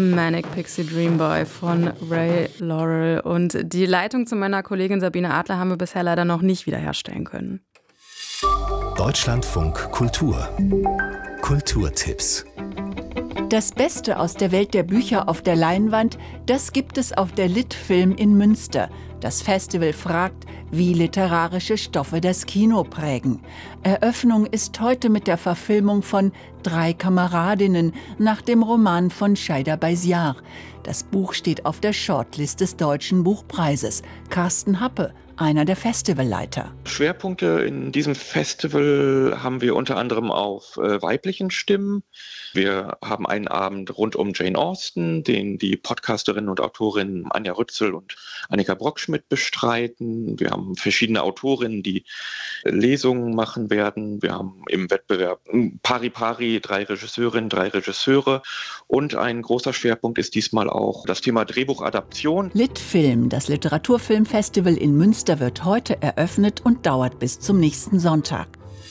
Manic Pixie Dream Boy von Ray Laurel. Und die Leitung zu meiner Kollegin Sabine Adler haben wir bisher leider noch nicht wiederherstellen können. Deutschlandfunk Kultur. Kulturtipps. Das Beste aus der Welt der Bücher auf der Leinwand, das gibt es auf der Litfilm in Münster. Das Festival fragt, wie literarische Stoffe das Kino prägen. Eröffnung ist heute mit der Verfilmung von 3 Kameradinnen nach dem Roman von Shaida Baiziar. Das Buch steht auf der Shortlist des Deutschen Buchpreises. Carsten Happe, einer der Festivalleiter. Schwerpunkte in diesem Festival haben wir unter anderem auf weiblichen Stimmen. Wir haben einen Abend rund um Jane Austen, den die Podcasterinnen und Autorinnen Anja Rützel und Annika Brockschmidt bestreiten. Wir haben verschiedene Autorinnen, die Lesungen machen werden. Wir haben im Wettbewerb Pari Pari 3 Regisseurinnen, 3 Regisseure. Und ein großer Schwerpunkt ist diesmal auch das Thema Drehbuchadaption. Litfilm, das Literaturfilmfestival in Münster, wird heute eröffnet und dauert bis zum nächsten Sonntag.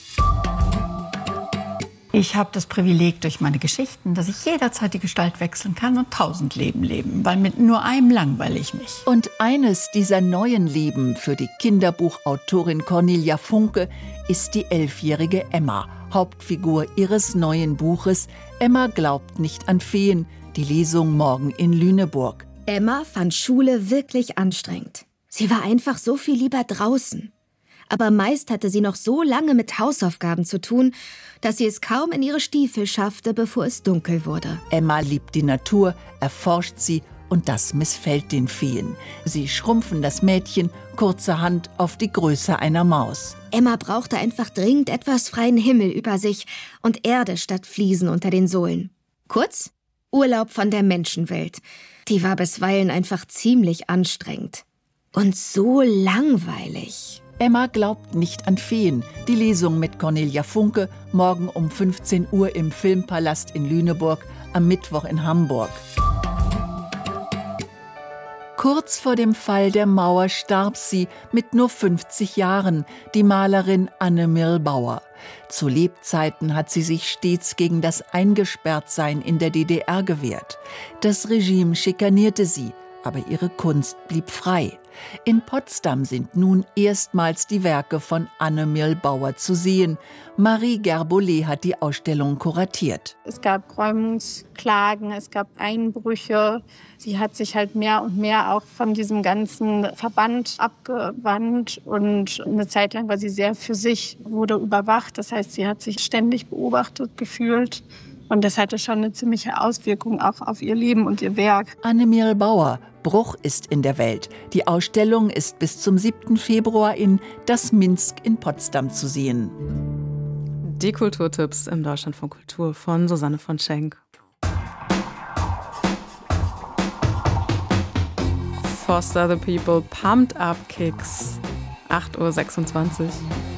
Ich habe das Privileg durch meine Geschichten, dass ich jederzeit die Gestalt wechseln kann und 1000 Leben leben, weil mit nur einem langweile ich mich. Und eines dieser neuen Leben für die Kinderbuchautorin Cornelia Funke ist die 11-jährige Emma, Hauptfigur ihres neuen Buches Emma glaubt nicht an Feen, die Lesung morgen in Lüneburg. Emma fand Schule wirklich anstrengend. Sie war einfach so viel lieber draußen. Aber meist hatte sie noch so lange mit Hausaufgaben zu tun, dass sie es kaum in ihre Stiefel schaffte, bevor es dunkel wurde. Emma liebt die Natur, erforscht sie und das missfällt den Feen. Sie schrumpfen das Mädchen kurzerhand auf die Größe einer Maus. Emma brauchte einfach dringend etwas freien Himmel über sich und Erde statt Fliesen unter den Sohlen. Kurz, Urlaub von der Menschenwelt. Die war bisweilen einfach ziemlich anstrengend. Und so langweilig. Emma glaubt nicht an Feen. Die Lesung mit Cornelia Funke morgen um 15 Uhr im Filmpalast in Lüneburg, am Mittwoch in Hamburg. Kurz vor dem Fall der Mauer starb sie mit nur 50 Jahren, die Malerin Anne Mirlbauer. Zu Lebzeiten hat sie sich stets gegen das Eingesperrtsein in der DDR gewehrt. Das Regime schikanierte sie, aber ihre Kunst blieb frei. In Potsdam sind nun erstmals die Werke von Anne Mirlbauer zu sehen. Marie Gerbolet hat die Ausstellung kuratiert. Es gab Räumungsklagen, es gab Einbrüche. Sie hat sich halt mehr und mehr auch von diesem ganzen Verband abgewandt. Und eine Zeit lang war sie sehr für sich, wurde überwacht. Das heißt, sie hat sich ständig beobachtet gefühlt. Und das hatte schon eine ziemliche Auswirkung auch auf ihr Leben und ihr Werk. Anne Mirlbauer, Bruch ist in der Welt. Die Ausstellung ist bis zum 7. Februar in Das Minsk in Potsdam zu sehen. Die Kulturtipps im Deutschlandfunk Kultur von Susanne von Schenk. Foster the People, Pumped Up Kicks, 8:26 Uhr.